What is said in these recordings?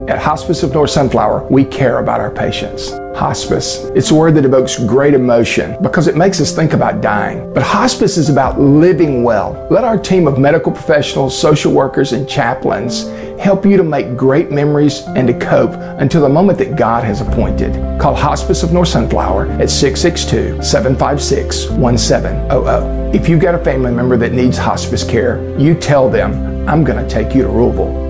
At Hospice of North Sunflower, we care about our patients. Hospice, it's a word that evokes great emotion because it makes us think about dying. But hospice is about living well. Let our team of medical professionals, social workers, and chaplains help you to make great memories and to cope until the moment that God has appointed. Call Hospice of North Sunflower at 662-756-1700. If you've got a family member that needs hospice care, you tell them, I'm going to take you to Louisville.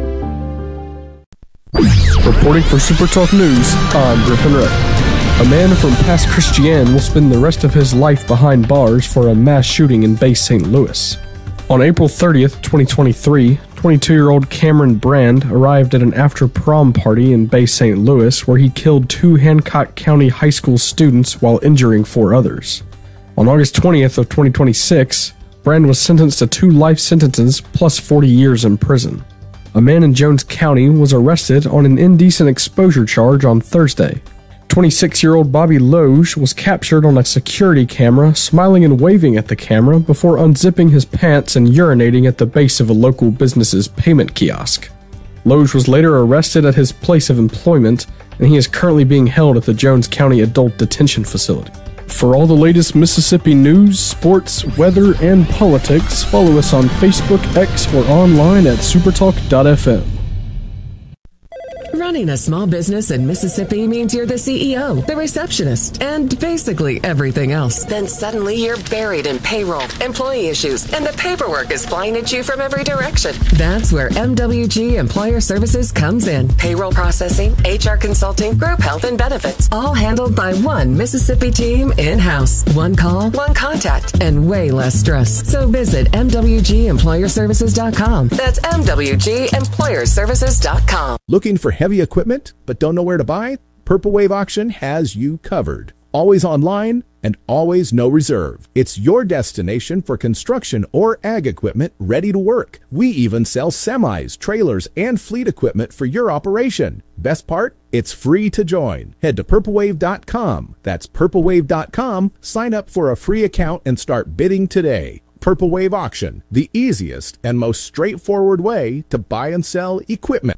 Reporting for Super Talk News, I'm Griffin Ray. A man from Pass Christian will spend the rest of his life behind bars for a mass shooting in Bay St. Louis. On April 30th, 2023, 22-year-old Cameron Brand arrived at an after-prom party in Bay St. Louis where he killed 2 Hancock County high school students while injuring 4 others. On August 20th of 2026, Brand was sentenced to 2 life sentences plus 40 years in prison. A man in Jones County was arrested on an indecent exposure charge on Thursday. 26-year-old Bobby Loge was captured on a security camera, smiling and waving at the camera before unzipping his pants and urinating at the base of a local business's payment kiosk. Loge was later arrested at his place of employment, and he is currently being held at the Jones County Adult Detention Facility. For all the latest Mississippi news, sports, weather, and politics, follow us on Facebook, X, or online at supertalk.fm. Running a small business in Mississippi means you're the CEO, the receptionist, and basically everything else. Then suddenly you're buried in payroll, employee issues, and the paperwork is flying at you from every direction. That's where MWG Employer Services comes in. Payroll processing, HR consulting, group health and benefits, all handled by one Mississippi team in-house. One call, one contact, and way less stress. So visit MWGEmployerServices.com. That's MWGEmployerServices.com. Looking for heavy equipment but don't know where to buy? Purple Wave Auction has you covered. Always online and always no reserve. It's your destination for construction or ag equipment ready to work. We even sell semis, trailers, and fleet equipment for your operation. Best part? It's free to join. Head to purplewave.com. That's purplewave.com. Sign up for a free account and start bidding today. Purple Wave Auction, the easiest and most straightforward way to buy and sell equipment.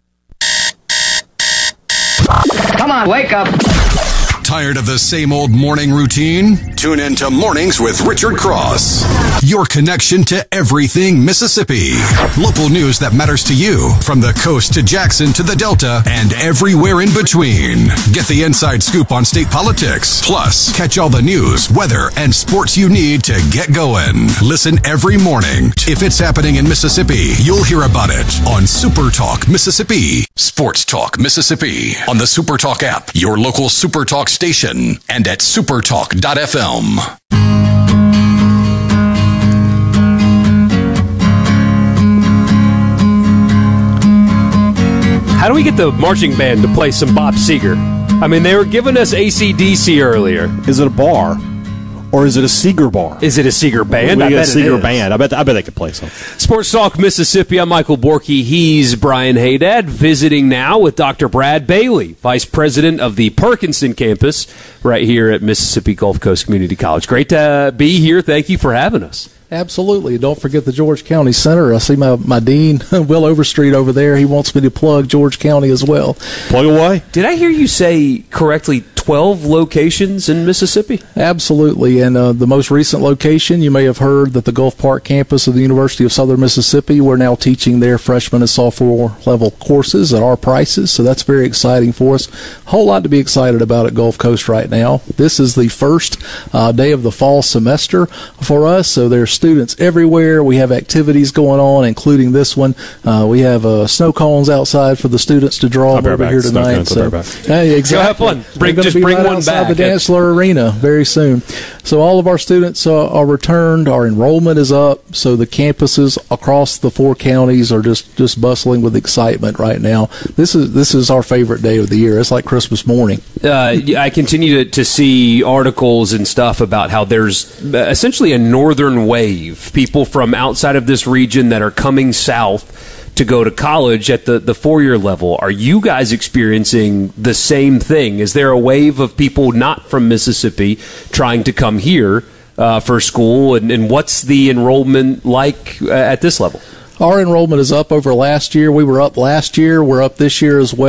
Come on, wake up. Tired of the same old morning routine? Tune in to Mornings with Richard Cross. Your connection to everything Mississippi. Local news that matters to you, from the coast to Jackson to the Delta and everywhere in between. Get the inside scoop on state politics. Plus, catch all the news, weather, and sports you need to get going. Listen every morning. If it's happening in Mississippi, you'll hear about it on Super Talk Mississippi. Sports Talk Mississippi on the Super Talk app, your local Super Talk station, and at supertalk.fm. How do we get the marching band to play some Bob Seger? I mean, they were giving us AC/DC earlier. Is it a bar? Or is it a Seeger bar? Is it a Seeger band? I bet a Seeger band. I bet they could play some. Sports Talk Mississippi. I'm Michael Borky. He's Brian Haydad, visiting now with Dr. Brad Bailey, Vice President of the Perkinson campus right here at Mississippi Gulf Coast Community College. Great to be here. Thank you for having us. Absolutely. Don't forget the George County Center. I see my dean, Will Overstreet, over there. He wants me to plug George County as well. Plug away. Did I hear you say correctly 12 locations in Mississippi? Absolutely. And the most recent location, you may have heard that the Gulf Park campus of the University of Southern Mississippi, we're now teaching their freshman and sophomore level courses at our prices. So that's very exciting for us. A whole lot to be excited about at Gulf Coast right now. This is the first day of the fall semester for us. So there's students everywhere. We have activities going on, including this one. We have snow cones outside for the students to draw over here tonight. So, exactly. Go have fun. Bring right one back. The Dantzler Arena very soon. So all of our students are returned. Our enrollment is up. So the campuses across the 4 counties are just bustling with excitement right now. This is our favorite day of the year. It's like Christmas morning. I continue to see articles and stuff about how there's essentially a northern wave. People from outside of this region that are coming south to go to college at the 4-year level. Are you guys experiencing the same thing? Is there a wave of people not from Mississippi trying to come here for school? And what's the enrollment like at this level? Our enrollment is up over last year. We were up last year. We're up this year as well.